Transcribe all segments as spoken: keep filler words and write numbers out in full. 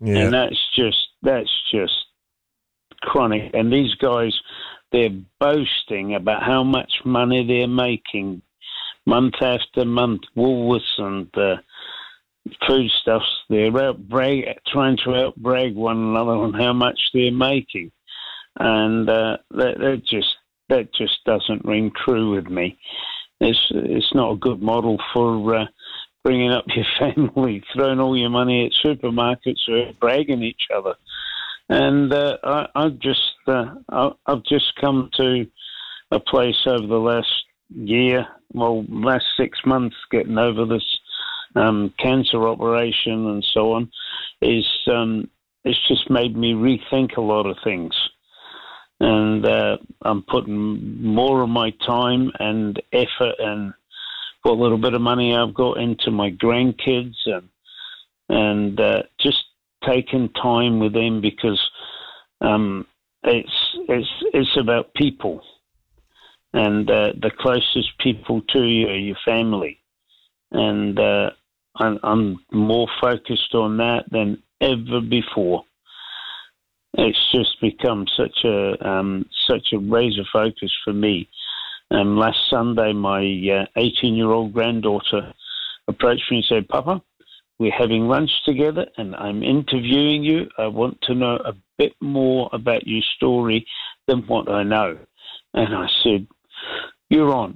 Yeah. And that's just that's just chronic. And these guys, they're boasting about how much money they're making month after month. Woolworths and uh, foodstuffs, they're out brag, trying to out brag one another on how much they're making, and uh, that, that just that just doesn't ring true with me. It's it's not a good model for uh, bringing up your family, throwing all your money at supermarkets or bragging each other. And uh, I, I've just uh, I, I've just come to a place over the last year, well, last six months, getting over this um, cancer operation and so on, is um, it's just made me rethink a lot of things. And uh, I'm putting more of my time and effort and what little bit of money I've got into my grandkids and and uh, just taking time with them, because um, it's it's it's about people, and uh, the closest people to you are your family, and uh, I'm, I'm more focused on that than ever before. It's just become such a um, such a razor focus for me. Um, last Sunday, my eighteen-year-old granddaughter approached me and said, "Papa, we're having lunch together and I'm interviewing you. I want to know a bit more about your story than what I know." And I said, "You're on."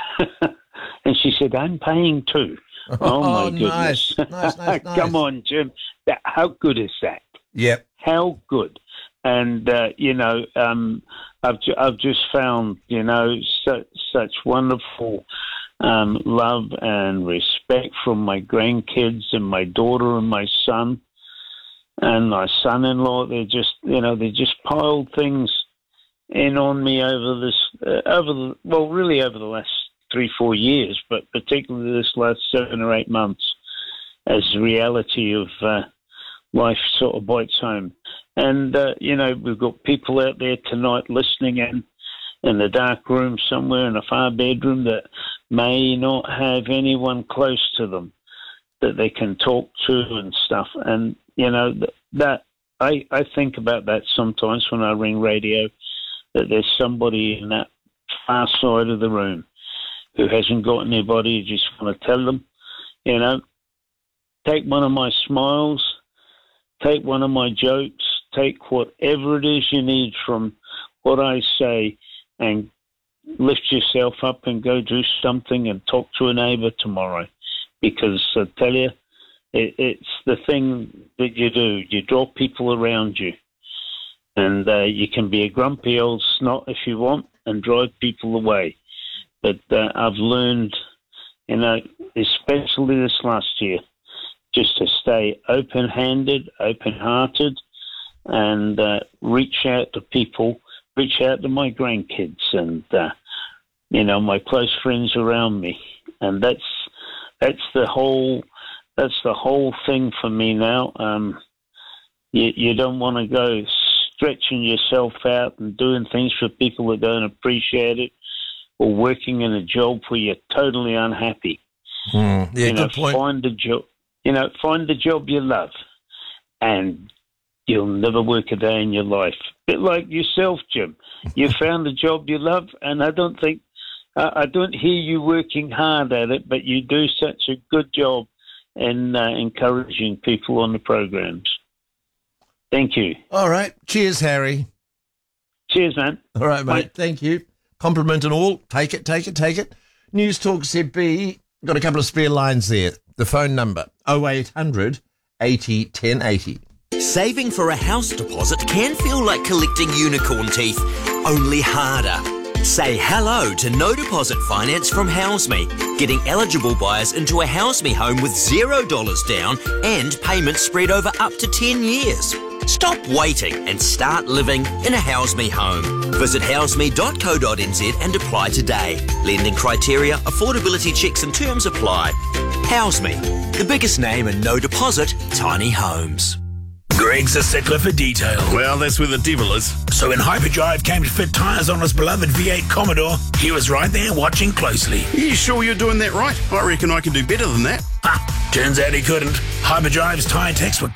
And she said, "I'm paying too." Oh, oh my goodness. Nice, nice, nice, nice. Come on, Jim. That, how good is that? Yep. How good. And, uh, you know, um, I've, ju- I've just found, you know, such, such wonderful um, love and respect from my grandkids and my daughter and my son and my son-in-law. They're just, you know, they just piled things in on me over this, uh, over the, well, really over the last three, four years, but particularly this last seven or eight months, as the reality of uh, life sort of bites home. And, uh, you know, we've got people out there tonight listening in, in the dark room somewhere in a far bedroom that may not have anyone close to them that they can talk to and stuff. And, you know, that, that I, I think about that sometimes when I ring radio, that there's somebody in that far side of the room who hasn't got anybody. You just want to tell them, you know, take one of my smiles, take one of my jokes, take whatever it is you need from what I say and lift yourself up and go do something and talk to a neighbour tomorrow. Because I tell you, it, it's the thing that you do. You draw people around you. And uh, you can be a grumpy old snot if you want and drive people away. But uh, I've learned, you know, especially this last year, just to stay open-handed, open-hearted, and uh, reach out to people, reach out to my grandkids and, uh, you know, my close friends around me. And that's that's the whole that's the whole thing for me now. Um, you, you don't want to go stretching yourself out and doing things for people that don't appreciate it, or working in a job where you're totally unhappy. Mm, yeah, you know, good point. Find a job. You know, find a job you love, and you'll never work a day in your life. A bit like yourself, Jim. You found a job you love, and I don't think uh, I don't hear you working hard at it, but you do such a good job in uh, encouraging people on the programs. Thank you. All right. Cheers, Harry. Cheers, man. All right, mate. Bye. Thank you. Compliment and all. Take it, take it, take it. News Talk Z B. Got a couple of spare lines there. The phone number, oh eight hundred eighty ten eighty. Saving for a house deposit can feel like collecting unicorn teeth, only harder. Say hello to no deposit finance from HouseMe, getting eligible buyers into a HouseMe home with zero dollars down and payments spread over up to ten years. Stop waiting and start living in a HouseMe home. Visit houseme dot co dot n z and apply today. Lending criteria, affordability checks and terms apply. HouseMe, the biggest name in no deposit tiny homes. Greg's a stickler for detail. Well, that's where the devil is. So when Hyperdrive came to fit tyres on his beloved V eight Commodore, he was right there watching closely. Are you sure you're doing that right? I reckon I can do better than that. Ha! Turns out he couldn't. Hyperdrive's tyre techs were